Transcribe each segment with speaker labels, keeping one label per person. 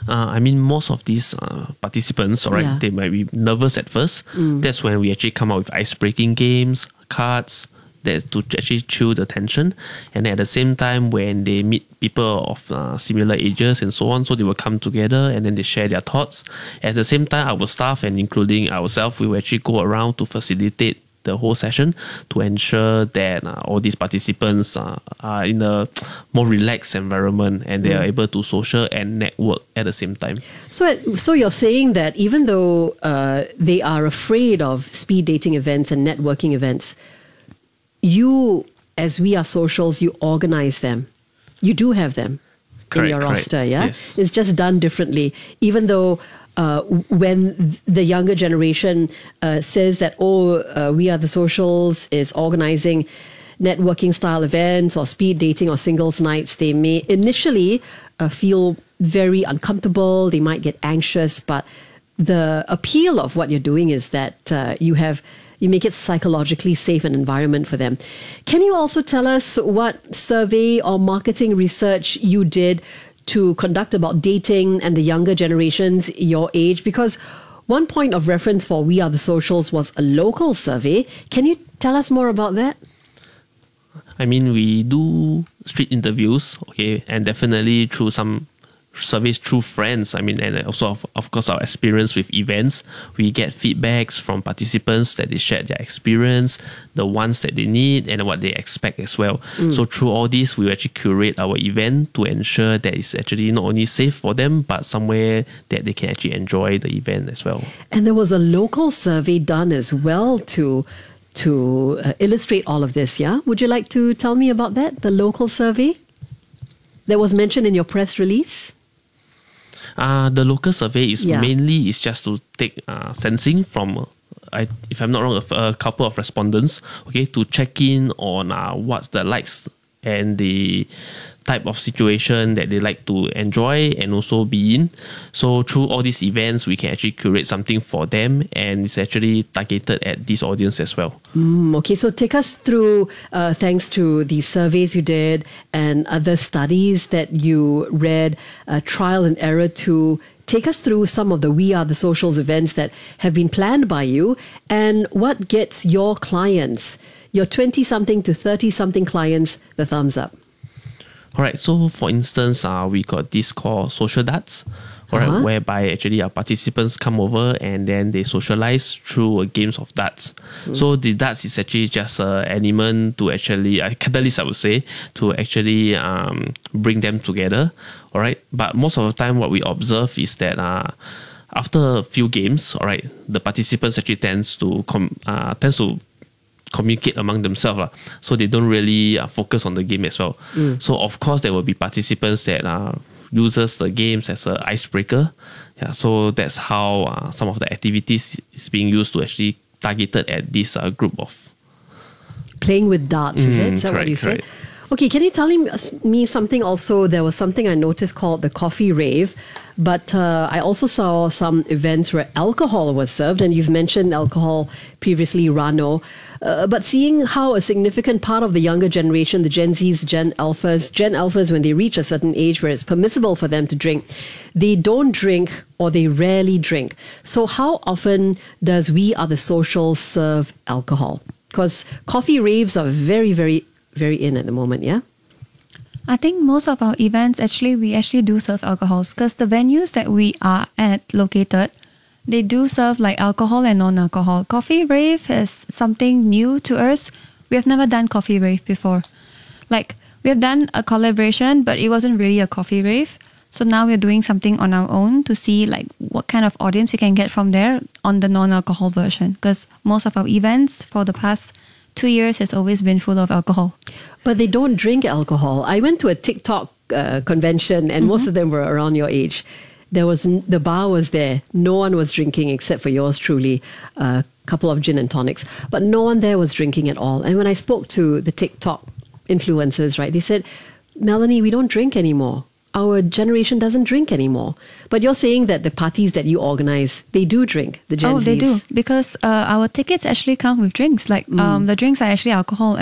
Speaker 1: I mean, most of these participants, alright, they might be nervous at first. That's when we actually come up with ice-breaking games, cards, that to actually chill the tension. And at the same time, when they meet people of similar ages and so on, so they will come together and then they share their thoughts. At the same time, our staff and including ourselves, we will actually go around to facilitate the whole session to ensure that all these participants are in a more relaxed environment and they are able to social and network at the same time.
Speaker 2: So you're saying that even though they are afraid of speed dating events and networking events, you, as We Are Socials, you organize them. You do have them in your roster, yeah?
Speaker 1: Yes.
Speaker 2: It's just done differently. Even though when the younger generation says that, We Are the Socials is organizing networking style events or speed dating or singles nights, they may initially feel very uncomfortable. They might get anxious, but the appeal of what you're doing is that you make it psychologically safe an environment for them. Can you also tell us what survey or marketing research you did to conduct about dating and the younger generations your age? Because one point of reference for We Are the Socials was a local survey. Can you tell us more about that?
Speaker 1: I mean, we do street interviews, okay, and definitely through some surveys through friends. I mean, and also of course our experience with events. We get feedbacks from participants that they share their experience, the ones that they need, and what they expect as well. So through all this, we actually curate our event to ensure that it's actually not only safe for them, but somewhere that they can actually enjoy the event as well.
Speaker 2: And there was a local survey done as well to illustrate all of this. Yeah, would you like to tell me about that? The local survey that was mentioned in your press release.
Speaker 1: The local survey is mainly just to take sensing from, if I'm not wrong, a couple of respondents, okay, to check in on what's the likes and the type of situation that they like to enjoy and also be in. So through all these events, we can actually curate something for them, and it's actually targeted at this audience as well.
Speaker 2: Okay, so take us through, thanks to the surveys you did and other studies that you read, trial and error, to take us through some of the We Are the Socials events that have been planned by you, and what gets your clients, your 20-something to 30-something clients, the thumbs up.
Speaker 1: All right, so for instance, we got this called Social Darts, all right, whereby actually our participants come over and then they socialize through games of darts. So the darts is actually just an element to actually, a catalyst I would say, to actually bring them together, all right. But most of the time what we observe is that after a few games, all right, the participants actually tends to communicate among themselves, so they don't really focus on the game as well. So of course there will be participants that uses the games as an icebreaker. Yeah, so that's how some of the activities is being used to actually targeted at this group of
Speaker 2: playing with darts. Is it? Is that what you said? Okay, can you tell me something also? There was something I noticed called the coffee rave, but I also saw some events where alcohol was served, and you've mentioned alcohol previously, Rano. But seeing how a significant part of the younger generation, the Gen Zs, Gen Alphas, when they reach a certain age where it's permissible for them to drink, they don't drink or they rarely drink. So how often does We Are the Socials serve alcohol? Because coffee raves are very, very, very in at the moment, yeah?
Speaker 3: I think most of our events, we actually do serve alcohols, because the venues that we are at located, they do serve like alcohol and non-alcohol. Coffee rave is something new to us. We have never done coffee rave before. Like, we have done a collaboration, but it wasn't really a coffee rave. So now we're doing something on our own to see like what kind of audience we can get from there on the non-alcohol version. Because most of our events for the past 2 years has always been full of alcohol.
Speaker 2: But they don't drink alcohol. I went to a TikTok convention and most of them were around your age. The bar was there. No one was drinking except for yours truly, a couple of gin and tonics. But no one there was drinking at all. And when I spoke to the TikTok influencers, right, they said, Melanie, we don't drink anymore. Our generation doesn't drink anymore. But you're saying that the parties that you organize, they do drink, the Gen Zs.
Speaker 3: Oh, they do. Because our tickets actually come with drinks. Like the drinks are actually alcohol, and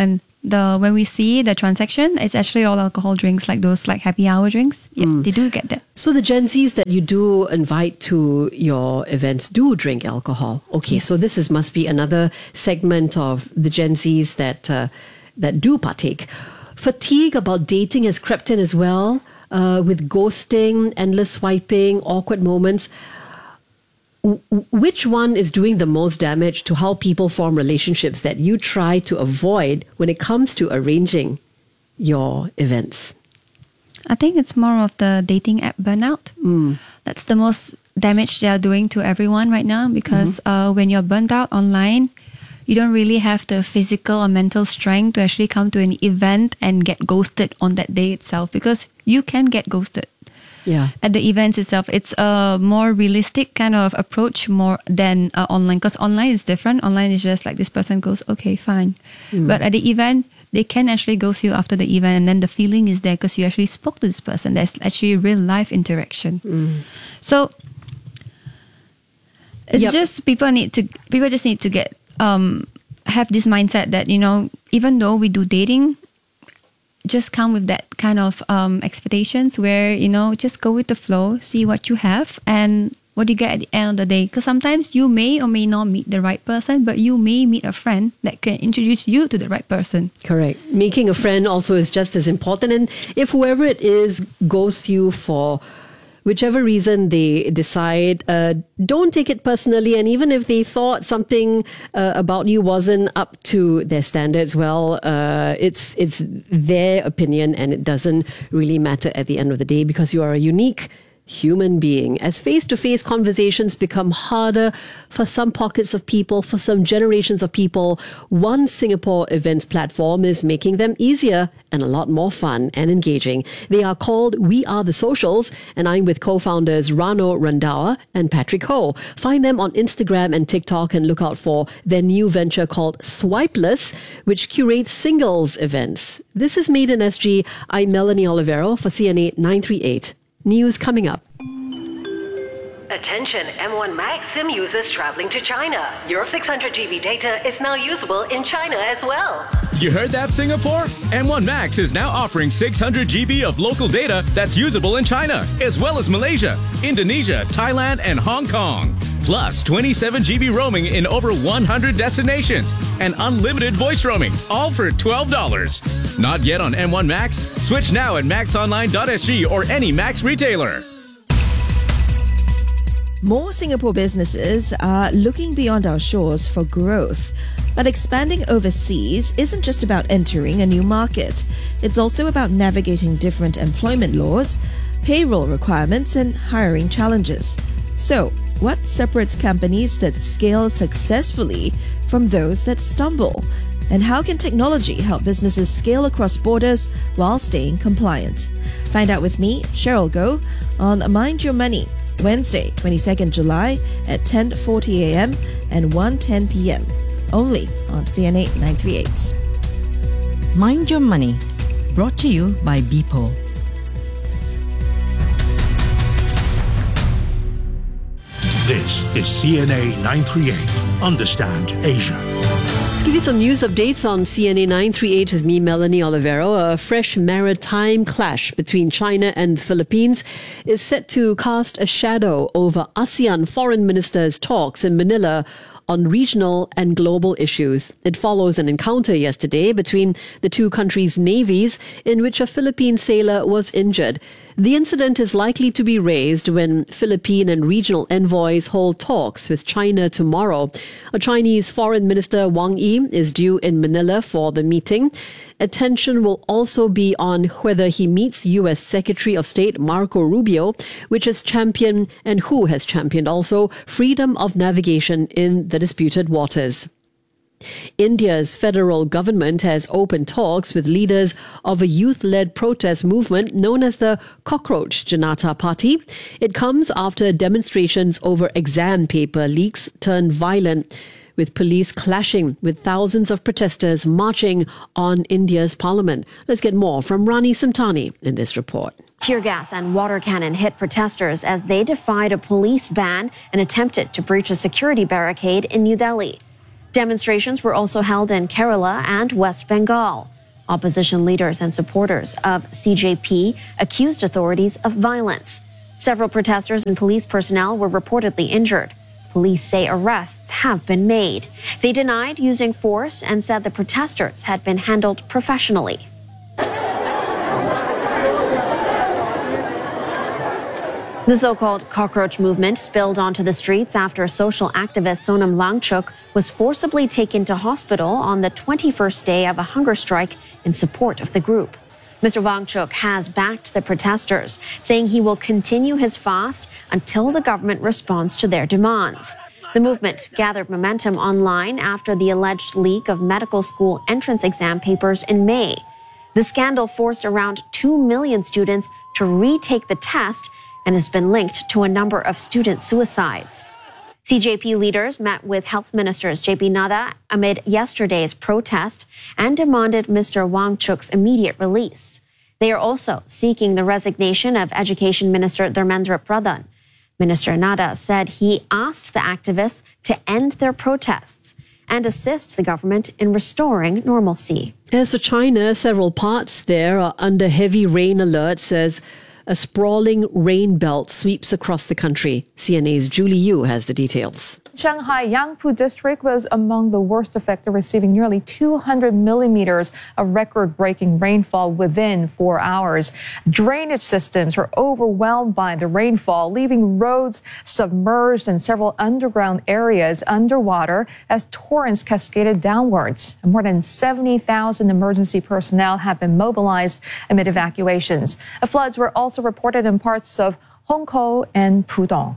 Speaker 3: when we see the transaction, it's actually all alcohol drinks, like those like happy hour drinks. Yeah, they do get that.
Speaker 2: So the Gen Zs that you do invite to your events do drink alcohol. Okay, so this must be another segment of the Gen Zs that do partake. Fatigue about dating has crept in as well, with ghosting, endless swiping, awkward moments. Which one is doing the most damage to how people form relationships that you try to avoid when it comes to arranging your events?
Speaker 3: I think it's more of the dating app burnout. That's the most damage they are doing to everyone right now, because when you're burnt out online, you don't really have the physical or mental strength to actually come to an event and get ghosted on that day itself, because you can get ghosted.
Speaker 2: Yeah.
Speaker 3: At the events itself, it's a more realistic kind of approach more than online, because online is different. Online is just like this person goes, okay, fine. But at the event, they can actually ghost you after the event, and then the feeling is there because you actually spoke to this person. There's actually real life interaction. So it's just people just need to get have this mindset that, you know, even though we do dating, just come with that kind of expectations where, you know, just go with the flow, see what you have and what you get at the end of the day. Because sometimes you may or may not meet the right person, but you may meet a friend that can introduce you to the right person.
Speaker 2: Correct. Making a friend also is just as important. And if whoever it is ghosts you for whichever reason they decide, don't take it personally. And even if they thought something about you wasn't up to their standards, well, it's their opinion and it doesn't really matter at the end of the day, because you are a unique human being. As face-to-face conversations become harder for some pockets of people, for some generations of people, One Singapore events platform is making them easier and a lot more fun and engaging. They are called We Are The Socials, and I'm with co-founders Rano Randhawa and Patrick Ho. Find them on Instagram and TikTok and look out for their new venture called Swipeless, which curates singles events. This is Made in SG. I'm Melanie Olivero for CNA 938. News coming up.
Speaker 4: Attention M1 Max SIM users traveling to China. Your 600 GB data is now usable in China as well.
Speaker 5: You heard that, Singapore? M1 Max is now offering 600 GB of local data that's usable in China, as well as Malaysia, Indonesia, Thailand, and Hong Kong. Plus 27 GB roaming in over 100 destinations and unlimited voice roaming, all for $12. Not yet on M1 Max? Switch now at maxonline.sg or any Max retailer.
Speaker 6: More Singapore businesses are looking beyond our shores for growth. But expanding overseas isn't just about entering a new market. It's also about navigating different employment laws, payroll requirements, and hiring challenges. So, what separates companies that scale successfully from those that stumble? And how can technology help businesses scale across borders while staying compliant? Find out with me, Cheryl Goh, on Mind Your Money, Wednesday, 22nd July at 10:40 a.m. and 1:10 p.m. Only on CNA 938.
Speaker 7: Mind Your Money, brought to you by BPO.
Speaker 8: This is CNA 938. Understand Asia.
Speaker 2: Let's give you some news updates on CNA 938 with me, Melanie Olivero. A fresh maritime clash between China and the Philippines is set to cast a shadow over ASEAN foreign ministers' talks in Manila on regional and global issues. It follows an encounter yesterday between the two countries' navies in which a Philippine sailor was injured. The incident is likely to be raised when Philippine and regional envoys hold talks with China tomorrow. A Chinese Foreign Minister Wang Yi is due in Manila for the meeting. Attention will also be on whether he meets U.S. Secretary of State Marco Rubio, which has championed and who has championed also freedom of navigation in the disputed waters. India's federal government has opened talks with leaders of a youth-led protest movement known as the Cockroach Janata Party. It comes after demonstrations over exam paper leaks turned violent, with police clashing with thousands of protesters marching on India's parliament. Let's get more from Rani Samtani in this report.
Speaker 9: Tear gas and water cannon hit protesters as they defied a police ban and attempted to breach a security barricade in New Delhi. Demonstrations were also held in Kerala and West Bengal. Opposition leaders and supporters of CJP accused authorities of violence. Several protesters and police personnel were reportedly injured. Police say arrests have been made. They denied using force and said the protesters had been handled professionally. The so-called cockroach movement spilled onto the streets after social activist Sonam Wangchuk was forcibly taken to hospital on the 21st day of a hunger strike in support of the group. Mr. Wangchuk has backed the protesters, saying he will continue his fast until the government responds to their demands. The movement gathered momentum online after the alleged leak of medical school entrance exam papers in May. The scandal forced around 2 million students to retake the test and has been linked to a number of student suicides. CJP leaders met with Health Ministers JP Nadda amid yesterday's protest and demanded Mr. Wangchuk's immediate release. They are also seeking the resignation of Education Minister Dharmendra Pradhan. Minister Nadda said he asked the activists to end their protests and assist the government in restoring normalcy.
Speaker 2: As for China, several parts there are under heavy rain alerts as a sprawling rain belt sweeps across the country. CNA's Julie Yu has the details.
Speaker 10: Shanghai Yangpu district was among the worst affected, receiving nearly 200 millimeters of record-breaking rainfall within 4 hours. Drainage systems were overwhelmed by the rainfall, leaving roads submerged and several underground areas underwater as torrents cascaded downwards. More than 70,000 emergency personnel have been mobilized amid evacuations. Floods were also reported in parts of Hongkou and Pudong.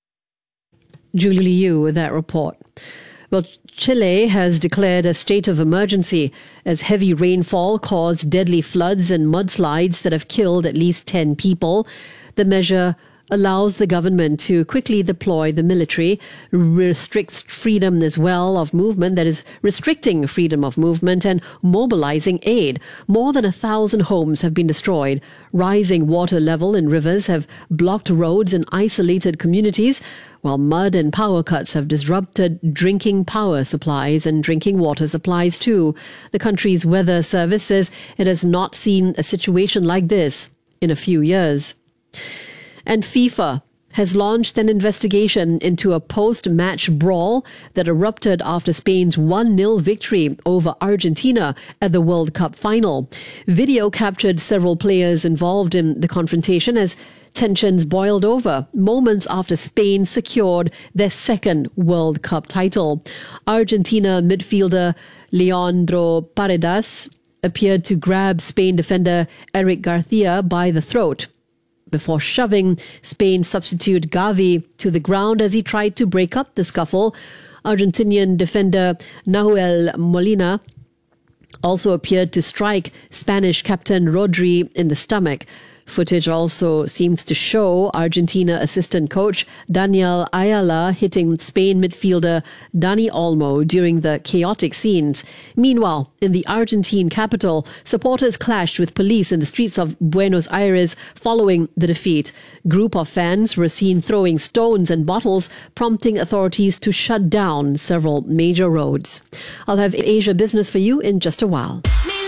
Speaker 2: Julie Yu with that report. Well, Chile has declared a state of emergency as heavy rainfall caused deadly floods and mudslides that have killed at least 10 people. The measure allows the government to quickly deploy the military, restricts freedom as well of movement, that is, restricting freedom of movement and mobilizing aid. More than 1,000 homes have been destroyed. Rising water level in rivers have blocked roads in isolated communities, while mud and power cuts have disrupted drinking power supplies and drinking water supplies too. The country's weather service says it has not seen a situation like this in a few years. And FIFA has launched an investigation into a post-match brawl that erupted after Spain's 1-0 victory over Argentina at the World Cup final. Video captured several players involved in the confrontation as tensions boiled over moments after Spain secured their second World Cup title. Argentina midfielder Leandro Paredes appeared to grab Spain defender Eric Garcia by the throat before shoving Spain substitute Gavi to the ground as he tried to break up the scuffle. Argentinian defender Nahuel Molina also appeared to strike Spanish captain Rodri in the stomach. Footage also seems to show Argentina assistant coach Daniel Ayala hitting Spain midfielder Dani Olmo during the chaotic scenes. Meanwhile, in the Argentine capital, supporters clashed with police in the streets of Buenos Aires following the defeat. Group of fans were seen throwing stones and bottles, prompting authorities to shut down several major roads. I'll have Asia Business for you in just a while.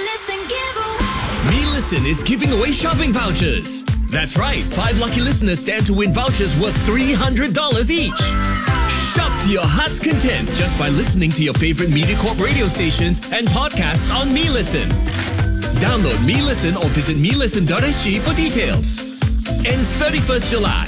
Speaker 5: Me Listen is giving away shopping vouchers. That's right, 5 lucky listeners stand to win vouchers worth $300 each. Shop to your heart's content just by listening to your favorite MediaCorp radio stations and podcasts on Me Listen. Download Me Listen or visit melisten.sg for details. Ends 31st July.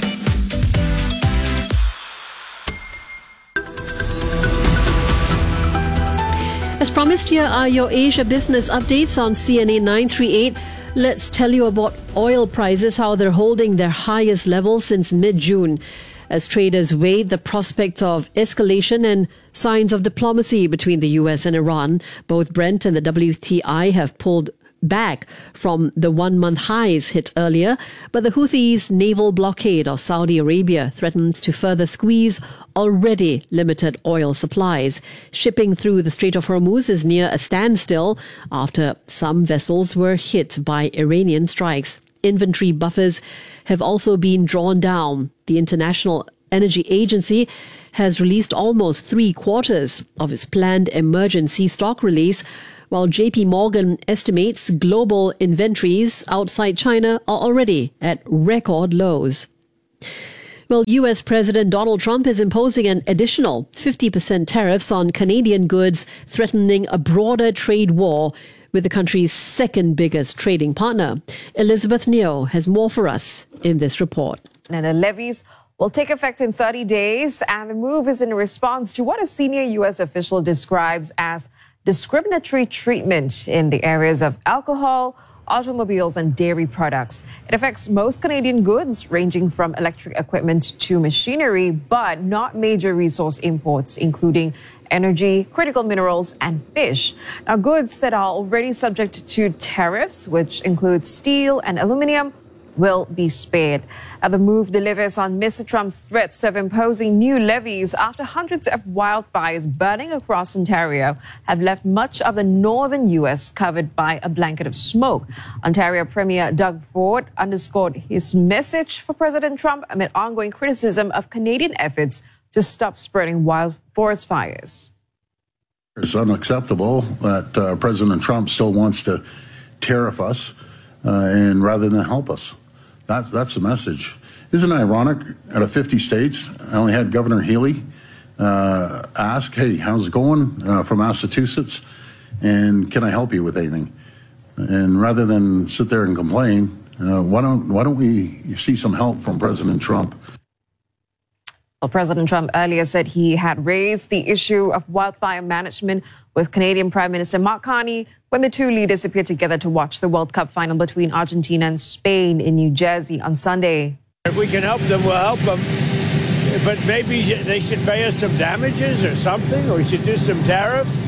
Speaker 2: As promised, here are your Asia Business updates on CNA 938. Let's tell you about oil prices, how they're holding their highest level since mid-June, as traders weigh the prospect of escalation and signs of diplomacy between the US and Iran. Both Brent and the WTI have pulled back from the 1-month highs hit earlier, but the Houthis' naval blockade of Saudi Arabia threatens to further squeeze already limited oil supplies. Shipping through the Strait of Hormuz is near a standstill after some vessels were hit by Iranian strikes. Inventory buffers have also been drawn down. The International Energy Agency has released almost 3/4 of its planned emergency stock release, while JP Morgan estimates global inventories outside China are already at record lows. Well, US President Donald Trump is imposing an additional 50% tariffs on Canadian goods, threatening a broader trade war with the country's second biggest trading partner. Elizabeth Neo has more for us in this report.
Speaker 11: And the levies will take effect in 30 days, and the move is in response to what a senior U.S. official describes as discriminatory treatment in the areas of alcohol, automobiles, and dairy products. It affects most Canadian goods, ranging from electric equipment to machinery, but not major resource imports, including energy, critical minerals, and fish. Now, goods that are already subject to tariffs, which include steel and aluminum, will be spared. The move delivers on Mr. Trump's threats of imposing new levies after hundreds of wildfires burning across Ontario have left much of the northern U.S. covered by a blanket of smoke. Ontario Premier Doug Ford underscored his message for President Trump amid ongoing criticism of Canadian efforts to stop spreading wild forest fires.
Speaker 12: It's unacceptable that President Trump still wants to tariff us and rather than help us. That's the message. Isn't it ironic? Out of 50 states, I only had Governor Healy ask, "Hey, how's it going?" From Massachusetts, and can I help you with anything? And rather than sit there and complain, why don't we see some help from President Trump?
Speaker 11: Well, President Trump earlier said he had raised the issue of wildfire management with Canadian Prime Minister Mark Carney when the two leaders appeared together to watch the World Cup final between Argentina and Spain in New Jersey on Sunday.
Speaker 13: If we can help them, we'll help them. But maybe they should pay us some damages or something, or we should do some tariffs.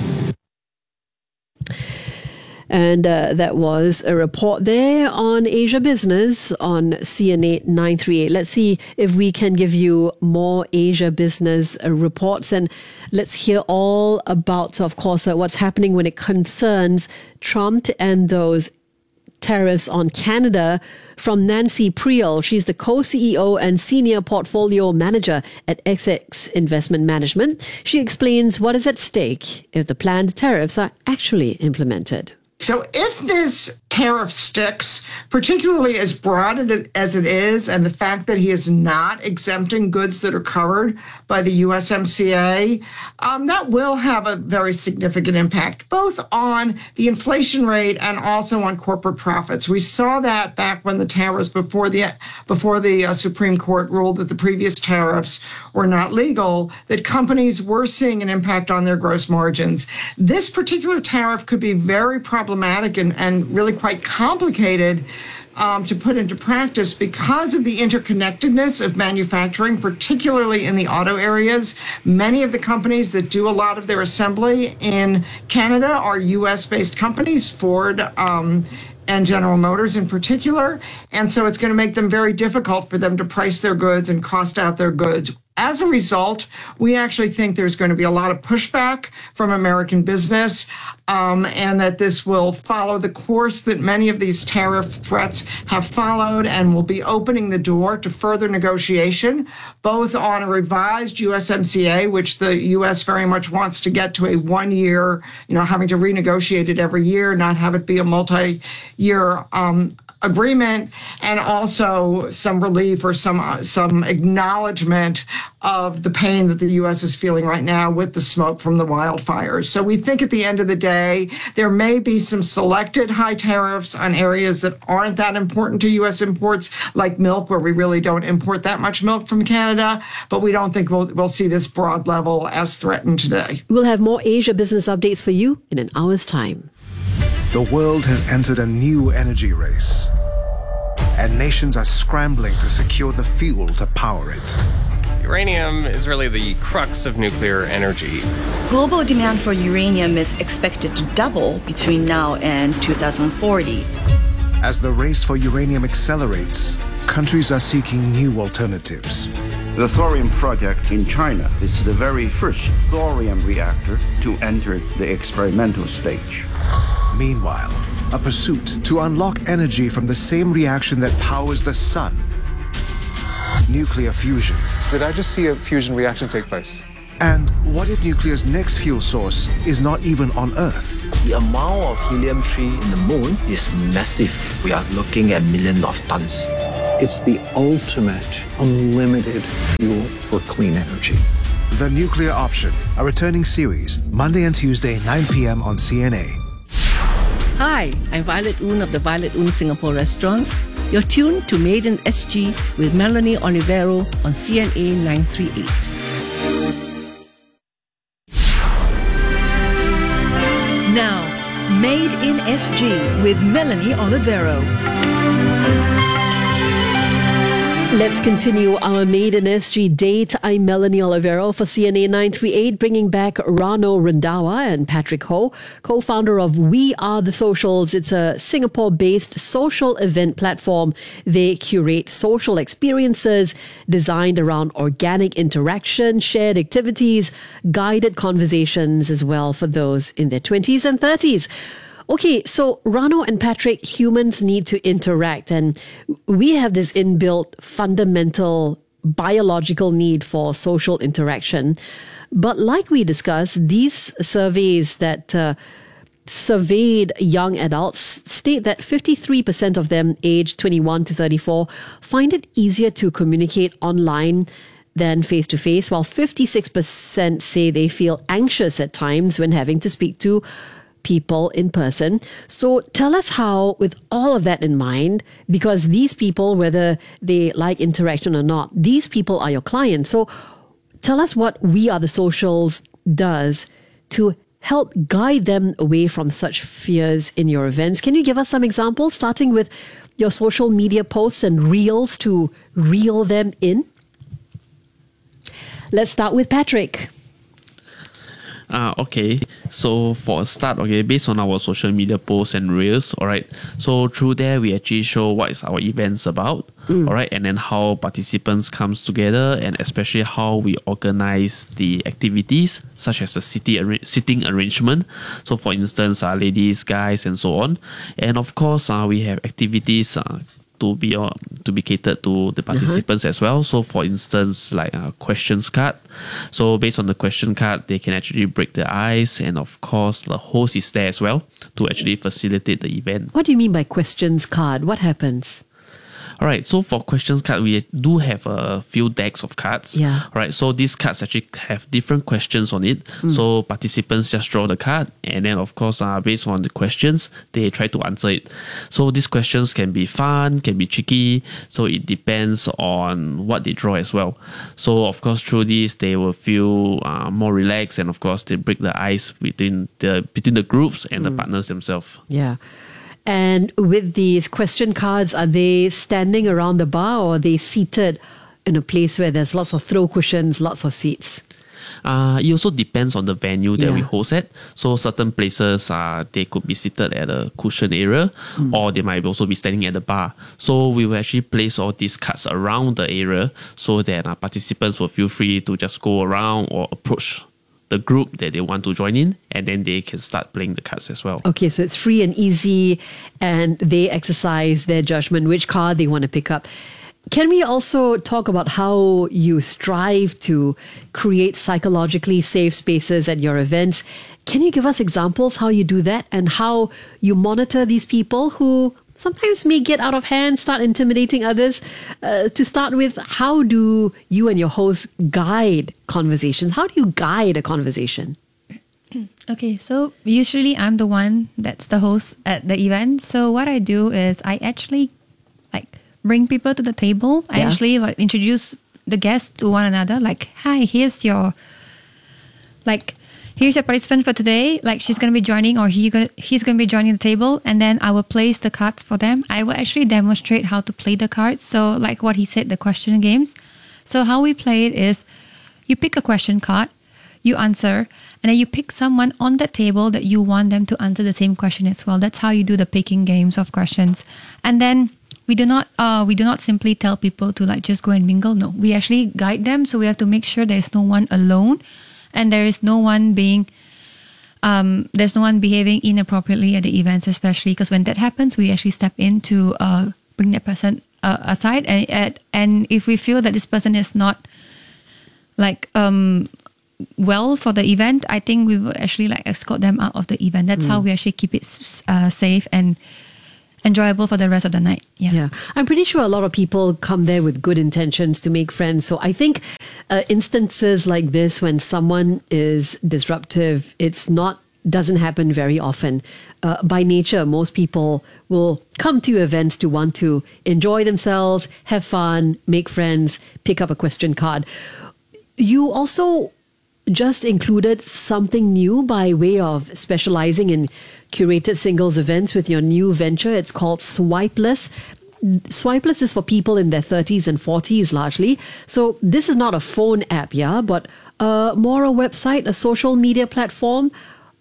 Speaker 2: And that was a report there on Asia Business on CNA 938. Let's see if we can give you more Asia Business reports. And let's hear all about, of course, what's happening when it concerns Trump and those tariffs on Canada from Nancy Priel. She's the co-CEO and senior portfolio manager at XX Investment Management. She explains what is at stake if the planned tariffs are actually implemented.
Speaker 14: So if this tariff sticks, particularly as broad as it is, and the fact that he is not exempting goods that are covered by the USMCA, that will have a very significant impact, both on the inflation rate and also on corporate profits. We saw that back when the tariffs, before the Supreme Court ruled that the previous tariffs were not legal, that companies were seeing an impact on their gross margins. This particular tariff could be very problematic and really quite complicated to put into practice because of the interconnectedness of manufacturing, particularly in the auto areas. Many of the companies that do a lot of their assembly in Canada are U.S.-based companies, Ford and General Motors in particular. And so it's going to make them very difficult for them to price their goods and cost out their goods. As a result, we actually think there's going to be a lot of pushback from American business, and that this will follow the course that many of these tariff threats have followed, and will be opening the door to further negotiation, both on a revised USMCA, which the U.S. very much wants to get to a 1 year, having to renegotiate it every year, not have it be a multi-year agreement, and also some relief or some acknowledgement of the pain that the U.S. is feeling right now with the smoke from the wildfires. So we think at the end of the day, there may be some selected high tariffs on areas that aren't that important to U.S. imports, like milk, where we really don't import that much milk from Canada, but we don't think we'll see this broad level as threatened today.
Speaker 2: We'll have more Asia Business updates for you in an hour's time.
Speaker 15: The world has entered a new energy race, and nations are scrambling to secure the fuel to power it.
Speaker 16: Uranium is really the crux of nuclear energy.
Speaker 17: Global demand for uranium is expected to double between now and 2040.
Speaker 15: As the race for uranium accelerates, countries are seeking new alternatives.
Speaker 18: The thorium project in China is the very first thorium reactor to enter the experimental stage.
Speaker 15: Meanwhile, a pursuit to unlock energy from the same reaction that powers the sun. Nuclear fusion.
Speaker 19: Did I just see a fusion reaction take place?
Speaker 15: And what if nuclear's next fuel source is not even on Earth?
Speaker 19: The amount of helium-3 in the moon is massive. We are looking at millions of tons.
Speaker 20: It's the ultimate unlimited fuel for clean energy.
Speaker 15: The Nuclear Option, a returning series, Monday and Tuesday, 9 p.m. on CNA.
Speaker 21: Hi, I'm Violet Oon of the Violet Oon Singapore Restaurants. You're tuned to Made in SG with Melanie Olivero on CNA 938.
Speaker 22: Now, Made in SG with Melanie Olivero.
Speaker 2: Let's continue our Made in SG date. I'm Melanie Olivero for CNA 938, bringing back Rano Randhawa and Patrick Ho, co-founder of We Are the Socials. It's a Singapore-based social event platform. They curate social experiences designed around organic interaction, shared activities, guided conversations as well for those in their 20s and 30s. Okay, so Rano and Patrick, humans need to interact, and we have this inbuilt fundamental biological need for social interaction. But like we discussed, these surveys that surveyed young adults state that 53% of them aged 21 to 34 find it easier to communicate online than face-to-face, while 56% say they feel anxious at times when having to speak to people in person. So tell us how, with all of that in mind, because these people, whether they like interaction or not, these people are your clients. So tell us what We Are the Socials does to help guide them away from such fears in your events. Can you give us some examples, starting with your social media posts and reels to reel them in? Let's start with Patrick.
Speaker 1: Okay, so for a start, based on our social media posts and reels, so through there we actually show what is our events about, and then how participants comes together, and especially how we organize the activities, such as the sitting arrangement. So for instance, ladies, guys, and so on. And of course, we have activities to be catered to the participants as well. So for instance, like a questions card. So based on the question card, they can actually break the ice, and of course the host is there as well to actually facilitate the event.
Speaker 2: What do you mean by questions card? What happens?
Speaker 1: Alright, so for questions card, we do have a few decks of cards.
Speaker 2: Yeah.
Speaker 1: Alright, so these cards actually have different questions on it. So participants just draw the card, and then of course, based on the questions, they try to answer it. So these questions can be fun, can be tricky. So it depends on what they draw as well. So of course, through this, they will feel more relaxed, and of course, they break the ice between the groups and the partners themselves.
Speaker 2: Yeah. And with these question cards, are they standing around the bar, or are they seated in a place where there's lots of throw cushions, lots of seats?
Speaker 1: It also depends on the venue that we host at. So certain places, they could be seated at a cushion area, or they might also be standing at the bar. So we will actually place all these cards around the area so that participants will feel free to just go around or approach the group that they want to join in, and then they can start playing the cards as well.
Speaker 2: Okay, so it's free and easy, and they exercise their judgment which card they want to pick up. Can we also talk about how you strive to create psychologically safe spaces at your events? Can you give us examples how you do that, and how you monitor these people who sometimes may get out of hand, start intimidating others? To start with, how do you and your host guide conversations? How do you guide a conversation?
Speaker 3: Okay, so usually I'm the one that's the host at the event. So what I do is I actually bring people to the table. I actually introduce the guests to one another. Like, hi, here's your participant for today. Like, she's going to be joining, or he's going to be joining the table. And then I will place the cards for them. I will actually demonstrate how to play the cards. So like what he said, the question games. So how we play it is, you pick a question card, you answer, and then you pick someone on that table that you want them to answer the same question as well. That's how you do the picking games of questions. And then we do not simply tell people to just go and mingle. No, we actually guide them. So we have to make sure there's no one alone, and there's no one behaving inappropriately at the events, especially because when that happens, we actually step in to bring that person aside. And if we feel that this person is not well for the event, I think we will actually like escort them out of the event. That's how we actually keep it safe and enjoyable for the rest of the night.
Speaker 2: Yeah. I'm pretty sure a lot of people come there with good intentions to make friends. So I think instances like this, when someone is disruptive, doesn't happen very often. By nature, most people will come to events to want to enjoy themselves, have fun, make friends, pick up a question card. You also just included something new by way of specializing in curated singles events with your new venture. It's called Swipeless. Swipeless is for people in their 30s and 40s largely. So this is not a phone app, but more a website, a social media platform,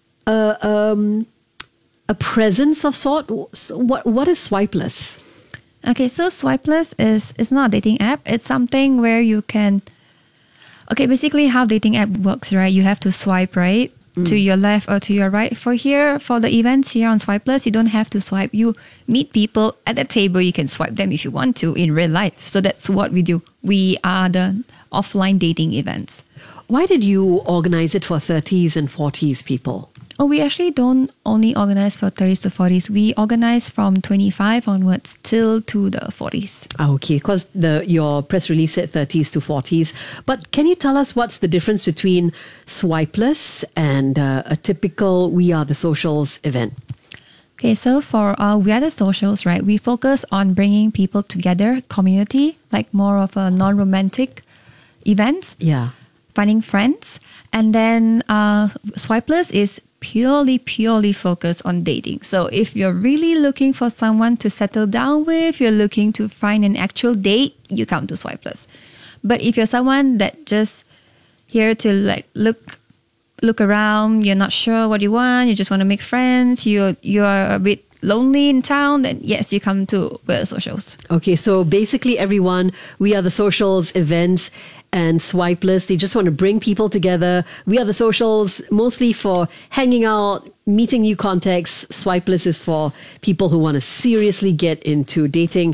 Speaker 2: a presence of sort. What is Swipeless?
Speaker 3: Okay, so Swipeless is not a dating app. It's something where you can... Okay, basically how dating app works, right? You have to swipe right to your left or to your right. For the events here on Swipeless, you don't have to swipe. You meet people at the table. You can swipe them if you want to in real life. So that's what we do. We are the offline dating events.
Speaker 2: Why did you organize it for 30s and 40s people?
Speaker 3: Oh, we actually don't only organize for 30s to 40s. We organize from 25 onwards till to the 40s.
Speaker 2: Okay, because your press release said 30s to 40s. But can you tell us what's the difference between Swipeless and a typical We Are the Socials event?
Speaker 3: Okay, so for We Are the Socials, right, we focus on bringing people together, community, like more of a non-romantic events.
Speaker 2: Yeah.
Speaker 3: Finding friends. And then Swipeless is purely focused on dating. So if you're really looking for someone to settle down with, you're looking to find an actual date, you come to Swipeless. But if you're someone that just here to like look around, you're not sure what you want, you just want to make friends, you're a bit lonely in town, then yes, you come to We Are the Socials.
Speaker 2: Okay, so basically everyone, We Are the Socials events and Swipeless, they just want to bring people together. We Are the Socials mostly for hanging out, meeting new contacts. Swipeless is for people who want to seriously get into dating,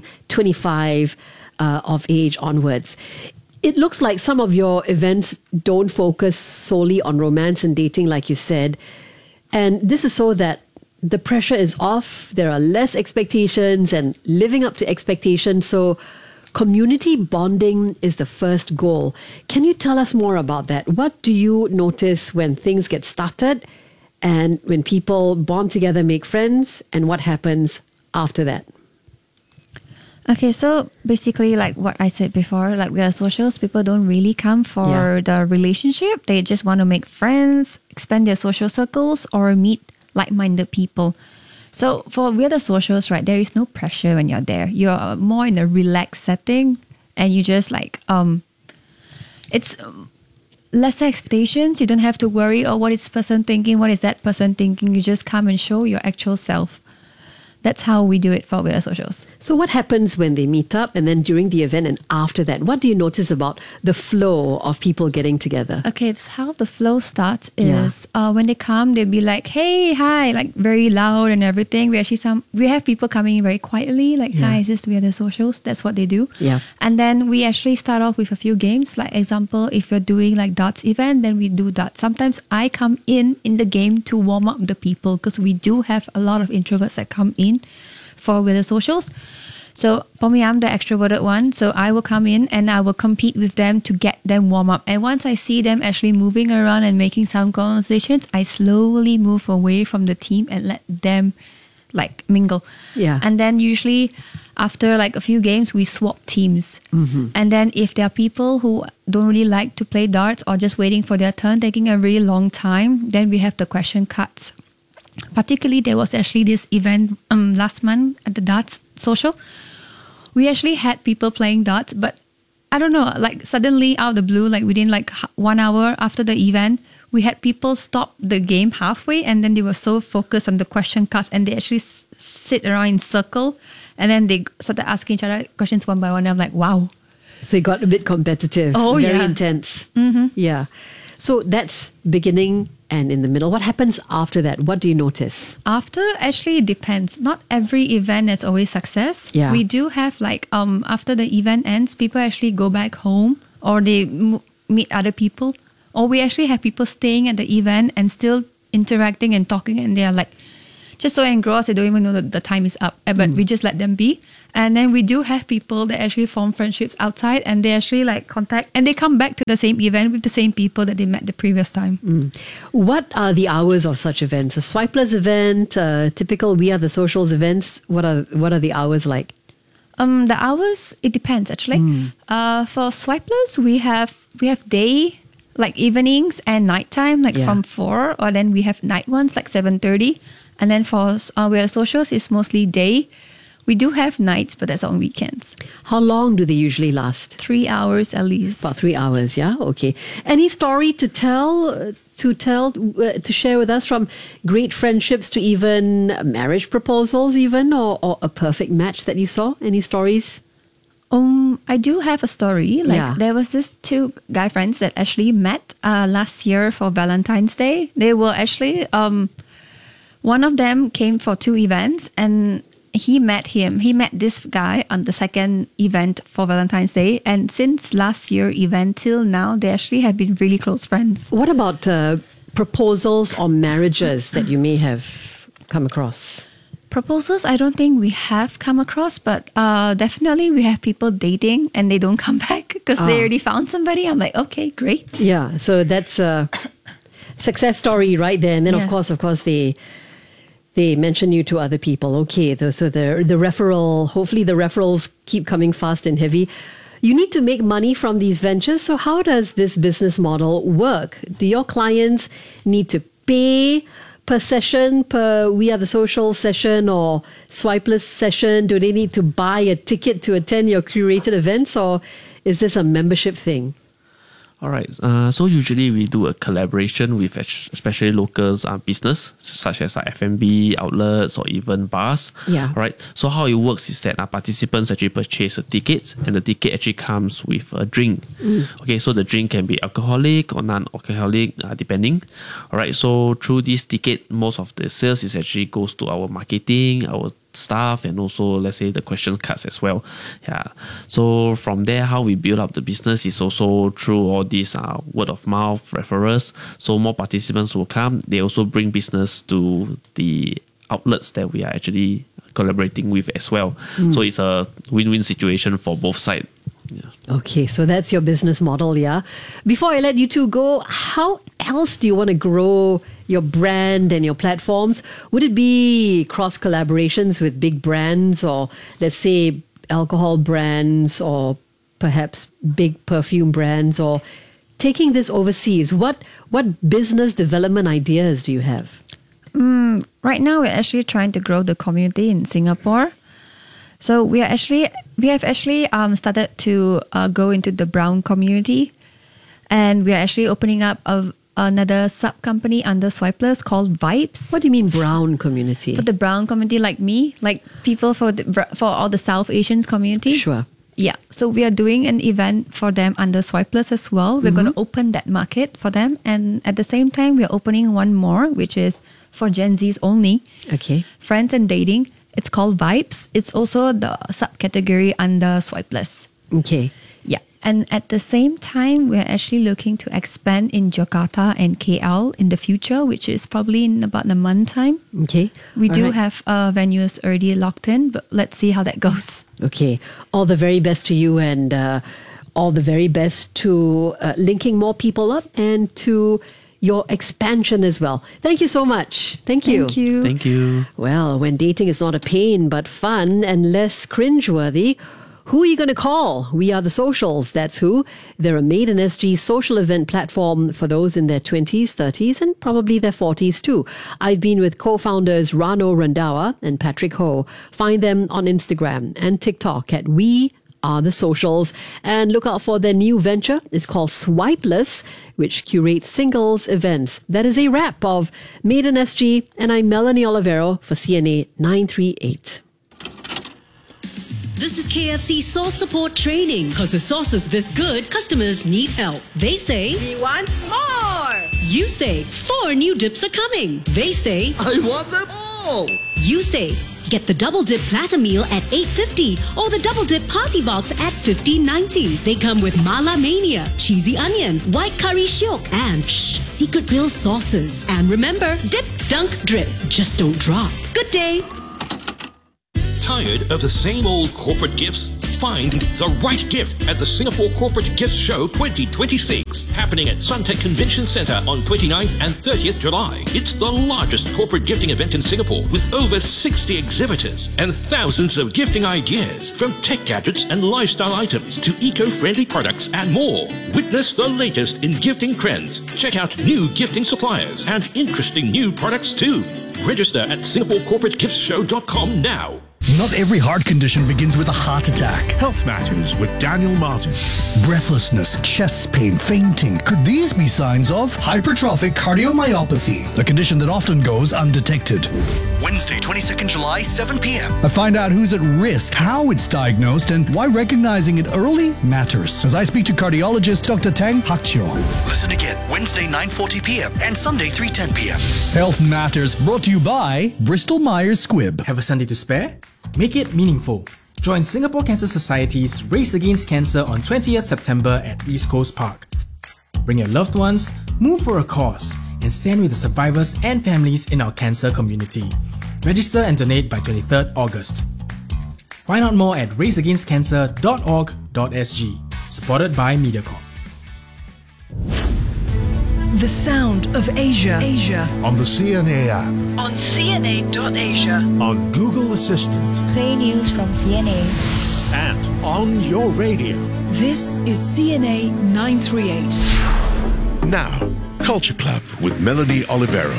Speaker 2: 25 of age onwards. It looks like some of your events don't focus solely on romance and dating, like you said. And this is so that the pressure is off, there are less expectations and living up to expectations. So community bonding is the first goal. Can you tell us more about that? What do you notice when things get started and when people bond together, make friends, and what happens after that?
Speaker 3: Okay, so basically like what I said before, like We Are Socials, people don't really come for the relationship. They just want to make friends, expand their social circles, or meet like-minded people. So for We Are the Socials, right, there is no pressure when you're there. You're more in a relaxed setting and you just like, it's lesser expectations. You don't have to worry, what is this person thinking? What is that person thinking? You just come and show your actual self. That's how we do it for We Are Socials.
Speaker 2: So what happens when they meet up and then during the event and after that? What do you notice about the flow of people getting together?
Speaker 3: Okay, it's how the flow starts is when they come, they'll be like, hey, hi, like very loud and everything. We have people coming in very quietly, like, hi, is this We Are the Socials? That's what they do.
Speaker 2: Yeah.
Speaker 3: And then we actually start off with a few games. Like example, if you're doing like darts event, then we do darts. Sometimes I come in the game to warm up the people because we do have a lot of introverts that come in for We Are the Socials. So for me, I'm the extroverted one. So I will come in and I will compete with them to get them warm up. And once I see them actually moving around and making some conversations, I slowly move away from the team and let them like mingle.
Speaker 2: Yeah.
Speaker 3: And then usually after like a few games, we swap teams.
Speaker 2: Mm-hmm.
Speaker 3: And then if there are people who don't really like to play darts or just waiting for their turn, taking a really long time, then we have the question cards. Particularly, there was actually this event last month at the Darts Social. We actually had people playing darts, but I don't know, like suddenly out of the blue, like within like 1 hour after the event, we had people stop the game halfway and then they were so focused on the question cards and they actually sit around in circle and then they started asking each other questions one by one. I'm like, wow.
Speaker 2: So it got a bit competitive.
Speaker 3: Oh,
Speaker 2: very
Speaker 3: yeah.
Speaker 2: intense.
Speaker 3: Mm-hmm.
Speaker 2: Yeah. So that's beginning and in the middle. What happens after that? What do you notice?
Speaker 3: After, actually, it depends. Not every event is always success.
Speaker 2: Yeah.
Speaker 3: We do have like, after the event ends, people actually go back home or they meet other people Or we actually have people staying at the event and still interacting and talking, and they are like just so engrossed they don't even know that the time is up. But we just let them be. And then we do have people that actually form friendships outside, and they actually like contact, and they come back to the same event with the same people that they met the previous time.
Speaker 2: What are the hours of such events? A Swipless event, typical We Are the Socials events. What are the hours like?
Speaker 3: The hours, it depends actually. For Swipless, we have day, like evenings, and nighttime, like from 4, or then we have night ones like 7:30. And then for We Are Socials, it's mostly day. We do have nights, but that's on weekends.
Speaker 2: How long do they usually last?
Speaker 3: 3 hours at least.
Speaker 2: About 3 hours, yeah? Okay. Any story to share with us, from great friendships to even marriage proposals even, or a perfect match that you saw? Any stories?
Speaker 3: I do have a story. There was this 2 guy friends that actually met last year for Valentine's Day. They were actually, one of them came for 2 events, and he met this guy on the second event for Valentine's Day. And since last year event till now, they actually have been really close friends.
Speaker 2: What about proposals or marriages that you may have come across?
Speaker 3: Proposals, I don't think we have come across, but definitely we have people dating and they don't come back because they already found somebody. I'm like, okay, great.
Speaker 2: Yeah, so that's a success story right there. And then of course they mention you to other people. Okay, so the referral, hopefully the referrals keep coming fast and heavy. You need to make money from these ventures. So how does this business model work? Do your clients need to pay per session, per We Are the Social session or Swipless session? Do they need to buy a ticket to attend your curated events, or is this a membership thing?
Speaker 1: All right. So usually we do a collaboration with especially local business, such as F&B outlets or even bars.
Speaker 2: Yeah.
Speaker 1: All right. So how it works is that participants actually purchase a ticket, and the ticket actually comes with a drink. Okay. So the drink can be alcoholic or non-alcoholic, depending. All right. So through this ticket, most of the sales is actually goes to our marketing, our staff, and also let's say the question cards as well. Yeah. So from there, how we build up the business is also through all these word of mouth referrals. So more participants will come. They also bring business to the outlets that we are actually collaborating with as well. So it's a win-win situation for both sides. Yeah.
Speaker 2: Okay, so that's your business model, yeah? Before I let you two go, how else do you want to grow your brand and your platforms? Would it be cross collaborations with big brands, or let's say alcohol brands, or perhaps big perfume brands, or taking this overseas? What business development ideas do you have?
Speaker 3: Right now, we're actually trying to grow the community in Singapore. So we have actually started to go into the brown community, and we are actually opening up another sub company under Swipless called Vibes.
Speaker 2: What do you mean brown community?
Speaker 3: For the brown community, like me, like people for all the South Asians community.
Speaker 2: Sure.
Speaker 3: Yeah. So we are doing an event for them under Swipless as well. We're going to open that market for them, and at the same time, we are opening one more, which is for Gen Zs only.
Speaker 2: Okay.
Speaker 3: Friends and dating. It's called Vibes. It's also the subcategory under Swipless.
Speaker 2: Okay.
Speaker 3: Yeah. And at the same time, we're actually looking to expand in Jakarta and KL in the future, which is probably in about a month's time.
Speaker 2: Okay.
Speaker 3: We do have venues already locked in, but let's see how that goes.
Speaker 2: Okay. All the very best to you, and all the very best to linking more people up and to your expansion as well. Thank you so much. Thank you.
Speaker 3: Thank you.
Speaker 1: Thank you.
Speaker 2: Well, when dating is not a pain but fun and less cringeworthy, who are you going to call? We Are the Socials, that's who. They're a Made in SG social event platform for those in their 20s, 30s, and probably their 40s too. I've been with co-founders Rano Randawa and Patrick Ho. Find them on Instagram and TikTok at We Are the Socials, and look out for their new venture. It's called Swipless, which curates singles events. That is a wrap of Made in SG, and I'm Melanie Olivero for CNA 938.
Speaker 4: This is KFC Sauce Support Training. Because with sauces this good, customers need help. They say,
Speaker 6: we want more.
Speaker 4: You say, 4 new dips are coming. They say,
Speaker 6: I want them all.
Speaker 4: You say, Get the Double Dip Platter Meal at $8.50 or the Double Dip Party Box at $15.90. They come with Mala Mania, Cheesy Onion, White Curry Shiok, and Secret Grill sauces. And remember, dip, dunk, drip. Just don't drop. Good day.
Speaker 6: Tired of the same old corporate gifts? Find the right gift at the Singapore Corporate Gifts Show 2026, happening at Suntec Convention Centre on 29th and 30th July. It's the largest corporate gifting event in Singapore with over 60 exhibitors and thousands of gifting ideas, from tech gadgets and lifestyle items to eco-friendly products and more. Witness the latest in gifting trends. Check out new gifting suppliers and interesting new products too. Register at SingaporeCorporateGiftsShow.com now.
Speaker 7: Not every heart condition begins with a heart attack.
Speaker 8: Health Matters with Daniel Martin.
Speaker 7: Breathlessness, chest pain, fainting. Could these be signs of hypertrophic cardiomyopathy, a condition that often goes undetected? Wednesday, 22nd July, 7 p.m. I find out who's at risk, how it's diagnosed, and why recognizing it early matters. As I speak to cardiologist Dr. Tang Hak-chio. Listen again, Wednesday, 9:40 p.m. and Sunday, 3:10 p.m. Health Matters, brought to you by Bristol Myers Squibb.
Speaker 23: Have a Sunday to spare? Make it meaningful. Join Singapore Cancer Society's Race Against Cancer on 20th September at East Coast Park. Bring your loved ones, move for a cause, and stand with the survivors and families in our cancer community. Register and donate by 23rd August. Find out more at raceagainstcancer.org.sg. Supported by MediaCorp.
Speaker 22: The sound of Asia.
Speaker 8: On the CNA app.
Speaker 22: On CNA.Asia.
Speaker 8: On Google Assistant.
Speaker 24: Play news from CNA.
Speaker 8: And on your radio.
Speaker 22: This is CNA 938.
Speaker 8: Now, Culture Club with Melanie Olivero.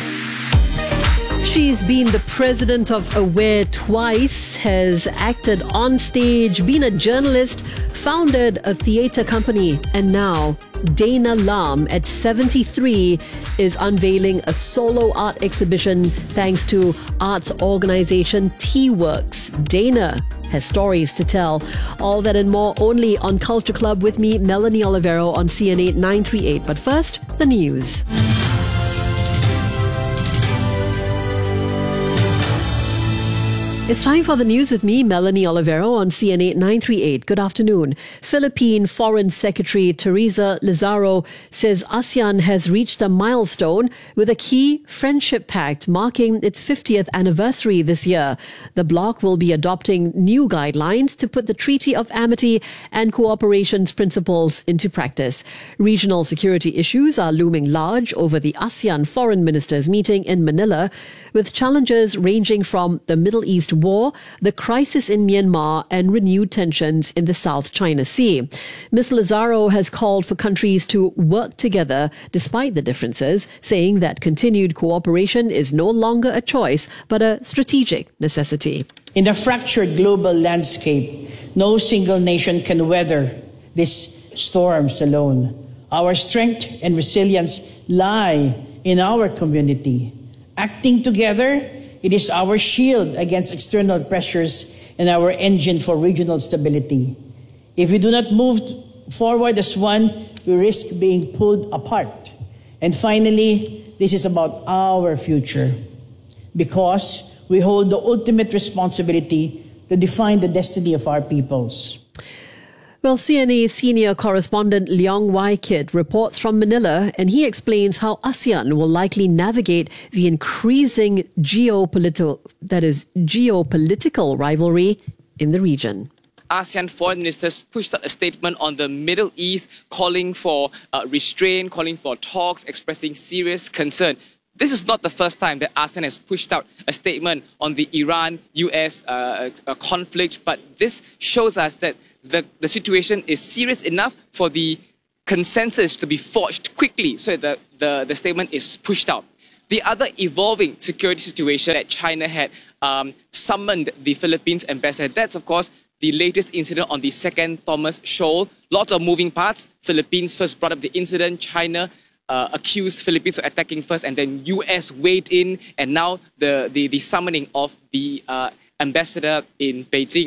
Speaker 2: She's been the president of Aware twice, has acted on stage, been a journalist, founded a theatre company, and now Dana Lam at 73 is unveiling a solo art exhibition thanks to arts organisation T-Works. Dana has stories to tell. All that and more only on Culture Club with me, Melanie Olivero, on CNA 938. But first, the news. It's time for the news with me, Melanie Olivero, on CNA 938. Good afternoon. Philippine Foreign Secretary Teresa Lazaro says ASEAN has reached a milestone with a key friendship pact marking its 50th anniversary this year. The bloc will be adopting new guidelines to put the Treaty of Amity and Cooperation's principles into practice. Regional security issues are looming large over the ASEAN Foreign Ministers meeting in Manila, with challenges ranging from the Middle East war, the crisis in Myanmar, and renewed tensions in the South China Sea. Ms. Lazaro has called for countries to work together despite the differences, saying that continued cooperation is no longer a choice but a strategic necessity.
Speaker 25: In a fractured global landscape, no single nation can weather these storms alone. Our strength and resilience lie in our community. Acting together, it is our shield against external pressures and our engine for regional stability. If we do not move forward as one, we risk being pulled apart. And finally, this is about our future, because we hold the ultimate responsibility to define the destiny of our peoples.
Speaker 2: Well, CNA senior correspondent Leong Wai Kit reports from Manila, and he explains how ASEAN will likely navigate the increasing geopolitical rivalry in the region.
Speaker 26: ASEAN foreign ministers pushed out a statement on the Middle East, calling for restraint, calling for talks, expressing serious concern. This is not the first time that ASEAN has pushed out a statement on the Iran-US conflict, but this shows us that the situation is serious enough for the consensus to be forged quickly, so that the statement is pushed out. The other evolving security situation that China had summoned the Philippines ambassador, that's of course the latest incident on the second Thomas Shoal. Lots of moving parts. Philippines first brought up the incident, China accused Philippines of attacking first, and then US weighed in, and now the summoning of the ambassador in Beijing.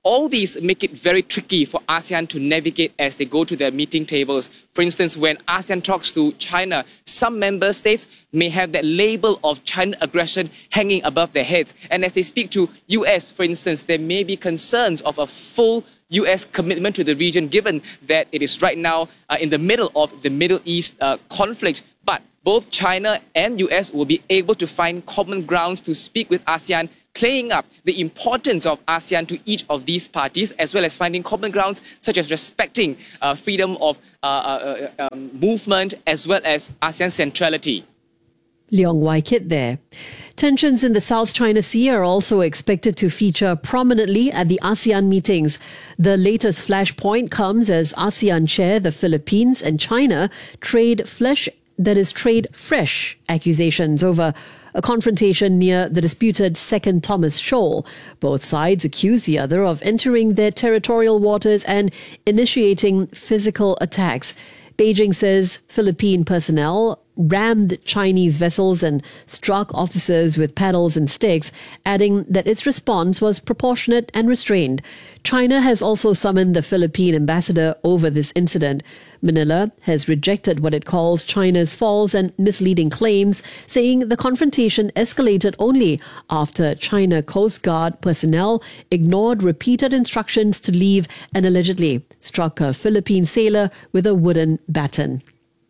Speaker 26: all these make it very tricky for ASEAN to navigate as they go to their meeting tables. For instance, when ASEAN talks to China, some member states may have that label of China aggression hanging above their heads. And as they speak to US, for instance, there may be concerns of a full US commitment to the region, given that it is right now in the middle of the Middle East conflict. But both China and US will be able to find common grounds to speak with ASEAN, playing up the importance of ASEAN to each of these parties, as well as finding common grounds such as respecting freedom of movement, as well as ASEAN centrality.
Speaker 2: Leong Wai Kit there. Tensions in the South China Sea are also expected to feature prominently at the ASEAN meetings. The latest flashpoint comes as ASEAN chair the Philippines and China trade fresh accusations over a confrontation near the disputed Second Thomas Shoal. Both sides accuse the other of entering their territorial waters and initiating physical attacks. Beijing says Philippine personnel rammed Chinese vessels and struck officers with paddles and sticks, adding that its response was proportionate and restrained. China has also summoned the Philippine ambassador over this incident. Manila has rejected what it calls China's false and misleading claims, saying the confrontation escalated only after China Coast Guard personnel ignored repeated instructions to leave and allegedly struck a Philippine sailor with a wooden baton.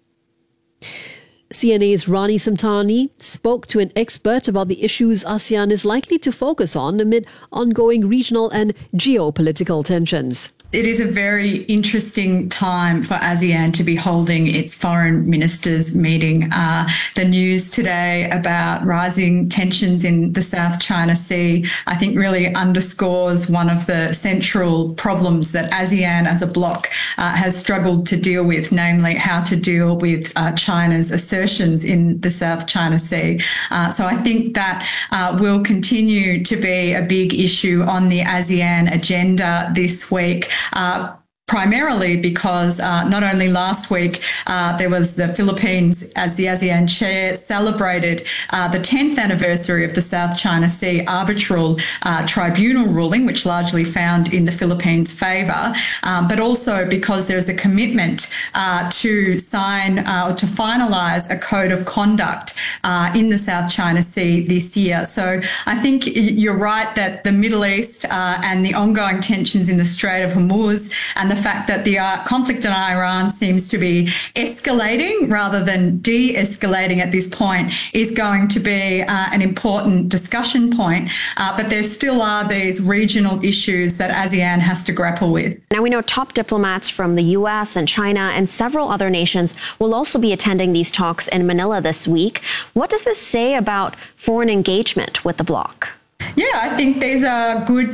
Speaker 2: CNA's Rani Samtani spoke to an expert about the issues ASEAN is likely to focus on amid ongoing regional and geopolitical tensions.
Speaker 5: It is a very interesting time for ASEAN to be holding its foreign ministers meeting. The news today about rising tensions in the South China Sea, I think really underscores one of the central problems that ASEAN as a bloc has struggled to deal with, namely how to deal with China's assertions in the South China Sea. So I think that will continue to be a big issue on the ASEAN agenda this week. Primarily because not only last week there was the Philippines, as the ASEAN chair, celebrated the 10th anniversary of the South China Sea Arbitral Tribunal ruling, which largely found in the Philippines' favour, but also because there's a commitment to sign or to finalise a code of conduct in the South China Sea this year. So I think you're right that the Middle East and the ongoing tensions in the Strait of Hormuz and the fact that the conflict in Iran seems to be escalating rather than de-escalating at this point is going to be an important discussion point. But there still are these regional issues that ASEAN has to grapple with.
Speaker 9: Now, we know top diplomats from the US and China and several other nations will also be attending these talks in Manila this week. What does this say about foreign engagement with the bloc?
Speaker 5: Yeah, I think these are good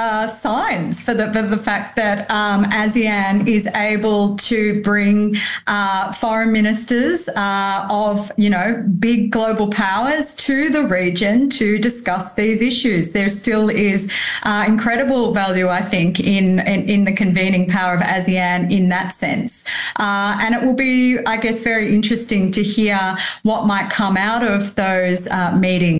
Speaker 5: signs for the fact that ASEAN is able to bring foreign ministers of, big global powers to the region to discuss these issues. There still is incredible value, I think, in the convening power of ASEAN in that sense. And it will be, I guess, very interesting to hear what might come out of those meetings.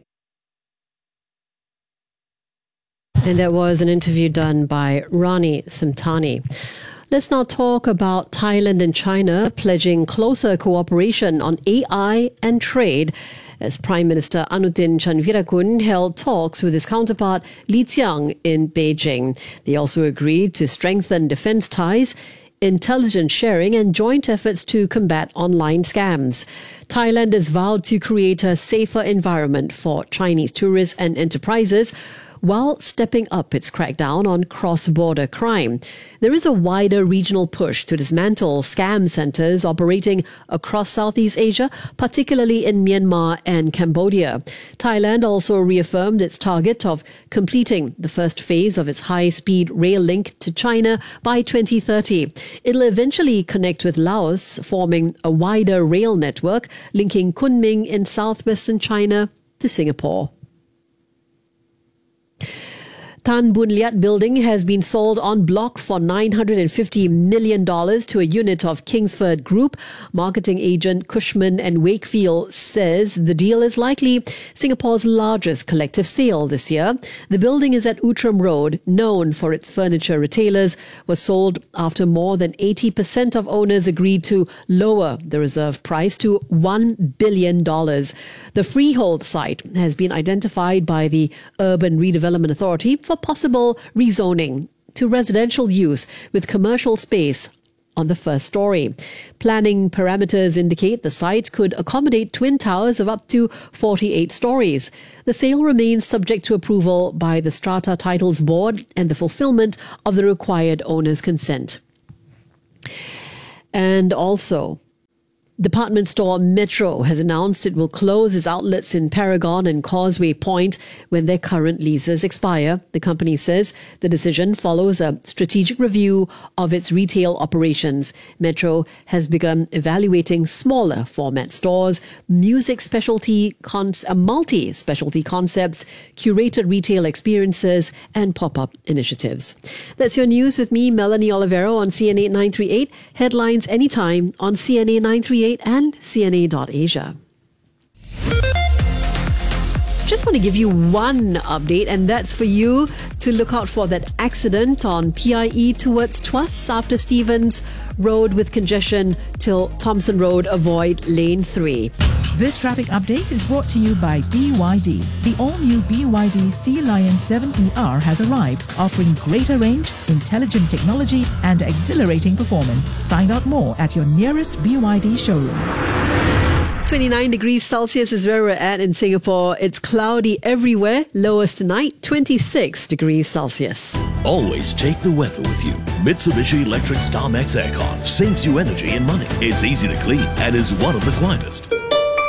Speaker 2: And that was an interview done by Rani Samtani. Let's now talk about Thailand and China pledging closer cooperation on AI and trade, as Prime Minister Anutin Chanvirakul held talks with his counterpart Li Qiang in Beijing. They also agreed to strengthen defense ties, intelligence sharing and joint efforts to combat online scams. Thailand has vowed to create a safer environment for Chinese tourists and enterprises, while stepping up its crackdown on cross-border crime. There is a wider regional push to dismantle scam centres operating across Southeast Asia, particularly in Myanmar and Cambodia. Thailand also reaffirmed its target of completing the first phase of its high-speed rail link to China by 2030. It'll eventually connect with Laos, forming a wider rail network linking Kunming in southwestern China to Singapore. Tan Boon Liat building has been sold en bloc for $950 million to a unit of Kingsford Group. Marketing agent Cushman and Wakefield says the deal is likely Singapore's largest collective sale this year. The building is at Outram Road, known for its furniture retailers, was sold after more than 80% of owners agreed to lower the reserve price to $1 billion. The freehold site has been identified by the Urban Redevelopment Authority for possible rezoning to residential use with commercial space on the first story. Planning parameters indicate the site could accommodate twin towers of up to 48 stories. The sale remains subject to approval by the Strata Titles Board and the fulfillment of the required owner's consent. And also, department store Metro has announced it will close its outlets in Paragon and Causeway Point when their current leases expire. The company says the decision follows a strategic review of its retail operations. Metro has begun evaluating smaller format stores, multi-specialty concepts, curated retail experiences, and pop-up initiatives. That's your news with me, Melanie Olivero, on CNA 938. Headlines anytime on CNA 938 and CNA.Asia. Just want to give you one update, and that's for you to look out for that accident on PIE towards Tuas after Stevens Road with congestion till Thompson Road. Avoid lane 3.
Speaker 10: This traffic update is brought to you by BYD. The all-new BYD Sea Lion 7ER has arrived, offering greater range, intelligent technology, and exhilarating performance. Find out more at your nearest BYD showroom.
Speaker 2: 29 degrees Celsius is where we're at in Singapore. It's cloudy everywhere. Lowest tonight, 26 degrees Celsius.
Speaker 11: Always take the weather with you. Mitsubishi Electric Star Max Aircon saves you energy and money. It's easy to clean and is one of the quietest.